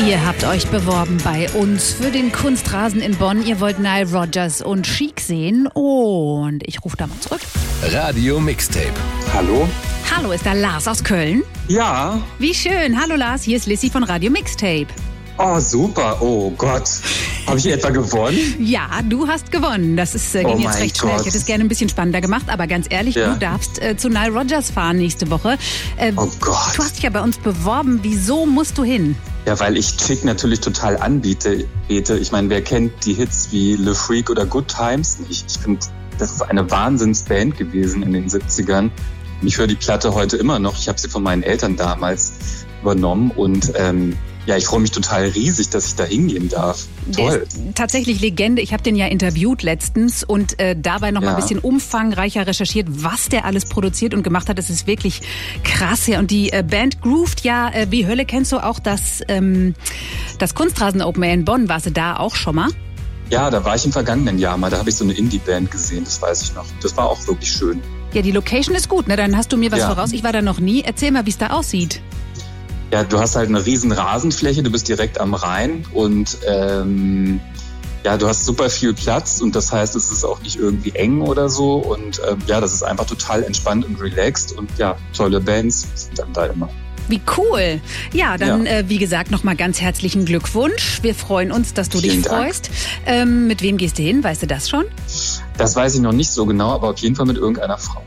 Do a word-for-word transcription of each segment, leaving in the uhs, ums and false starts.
Ihr habt euch beworben bei uns für den Kunstrasen in Bonn. Ihr wollt Nile Rodgers und Chic sehen. Und ich rufe da mal zurück. Radio Mixtape. Hallo? Hallo, ist da Lars aus Köln? Ja. Wie schön. Hallo Lars, hier ist Lissy von Radio Mixtape. Oh, super. Oh Gott. Habe ich etwa gewonnen? Ja, du hast gewonnen. Das ist, äh, ging Oh jetzt mein recht schnell. Gott. Ich hätte es gerne ein bisschen spannender gemacht, aber ganz ehrlich, Ja. du darfst äh, zu Nile Rodgers fahren nächste Woche. Äh, Oh Gott. Du hast dich ja bei uns beworben. Wieso musst du hin? Ja, weil ich Chic natürlich total anbiete. Bete. Ich meine, wer kennt die Hits wie Le Freak oder Good Times nicht? Ich finde, das ist eine Wahnsinnsband gewesen in den siebzigern. Ich höre die Platte heute immer noch. Ich habe sie von meinen Eltern damals übernommen und ähm, ja, ich freue mich total riesig, dass ich da hingehen darf. Der Toll. ist tatsächlich Legende. Ich habe den ja interviewt letztens und äh, dabei noch mal Ja. ein bisschen umfangreicher recherchiert, was der alles produziert und gemacht hat. Das ist wirklich krass. Ja. Und die äh, Band groovt ja äh, wie Hölle. Kennst du auch das, ähm, das Kunstrasen Open Air in Bonn? Warst du da auch schon mal? Ja, da war ich im vergangenen Jahr mal. Da habe ich so eine Indie-Band gesehen, das weiß ich noch. Das war auch wirklich schön. Ja, die Location ist gut, ne? Dann hast du mir was Ja. voraus. Ich war da noch nie. Erzähl mal, wie es da aussieht. Ja, du hast halt eine riesen Rasenfläche, du bist direkt am Rhein und ähm, ja, du hast super viel Platz und das heißt, es ist auch nicht irgendwie eng oder so und ähm, ja, das ist einfach total entspannt und relaxed und ja, tolle Bands sind dann da immer. Wie cool. Ja, dann, Ja. Äh, wie gesagt, nochmal ganz herzlichen Glückwunsch. Wir freuen uns, dass du Vielen dich Dank. freust. Ähm, mit wem gehst du hin? Weißt du das schon? Das weiß ich noch nicht so genau, aber auf jeden Fall mit irgendeiner Frau.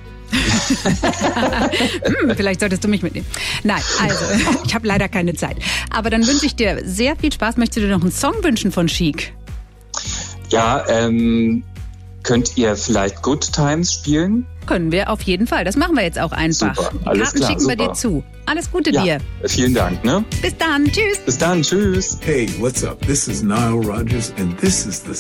Hm, vielleicht solltest du mich mitnehmen. Nein, also, ich habe leider keine Zeit. Aber dann wünsche ich dir sehr viel Spaß. Möchtest du dir noch einen Song wünschen von Chic? Ja, ähm, könnt ihr vielleicht Good Times spielen? Können wir auf jeden Fall. Das machen wir jetzt auch einfach. Super, Die alles Karten klar, schicken wir super. dir zu. Alles Gute Ja, dir. vielen Dank, ne? Bis dann. Tschüss. Bis dann, tschüss. Hey, what's up? This is Nile Rodgers, and this is the